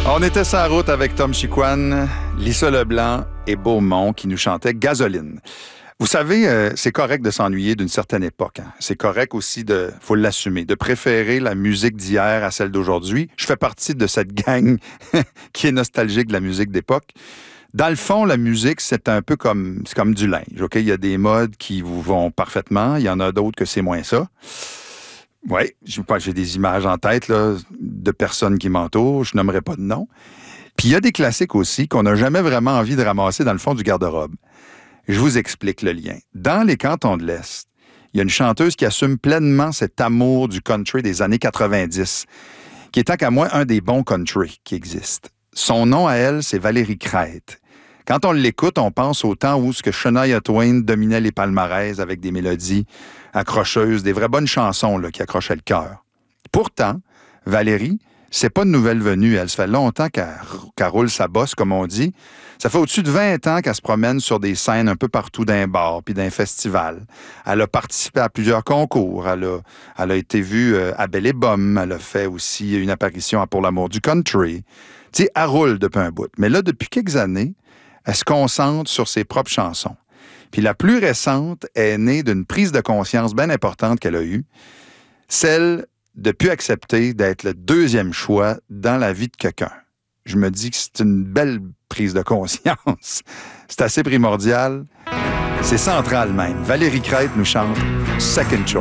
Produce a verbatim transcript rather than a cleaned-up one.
On était sur la route avec Tom Chicoine, Lisa Leblanc et Beaumont qui nous chantaient Gasoline. Vous savez, euh, c'est correct de s'ennuyer d'une certaine époque. Hein. C'est correct aussi de, faut l'assumer, de préférer la musique d'hier à celle d'aujourd'hui. Je fais partie de cette gang qui est nostalgique de la musique d'époque. Dans le fond, la musique, c'est un peu comme, c'est comme du linge. Okay? Il y a des modes qui vous vont parfaitement. Il y en a d'autres que c'est moins ça. Oui, j'ai des images en tête là, de personnes qui m'entourent. Je nommerai pas de nom. Puis il y a des classiques aussi qu'on n'a jamais vraiment envie de ramasser dans le fond du garde-robe. Je vous explique le lien. Dans les cantons de l'Est, il y a une chanteuse qui assume pleinement cet amour du country des années quatre-vingt-dix, qui est tant qu'à moi un des bons country qui existent. Son nom à elle, c'est Valérie Crête. Quand on l'écoute, on pense au temps où ce que Shania Twain dominait les palmarès avec des mélodies accrocheuses, des vraies bonnes chansons là, qui accrochaient le cœur. Pourtant, Valérie, c'est pas une nouvelle venue. Elle se fait longtemps qu'elle, qu'elle roule sa bosse, comme on dit. Ça fait au-dessus de vingt ans qu'elle se promène sur des scènes un peu partout d'un bar puis d'un festival. Elle a participé à plusieurs concours. Elle a, elle a été vue à Belle et Bomme. Elle a fait aussi une apparition à Pour l'amour du country. Tu sais, elle roule depuis un bout. Mais là, depuis quelques années, elle se concentre sur ses propres chansons. Puis la plus récente est née d'une prise de conscience bien importante qu'elle a eue, celle de ne plus accepter d'être le deuxième choix dans la vie de quelqu'un. Je me dis que c'est une belle prise de conscience. C'est assez primordial. C'est central même. Valérie Crête nous chante « Second Choice ».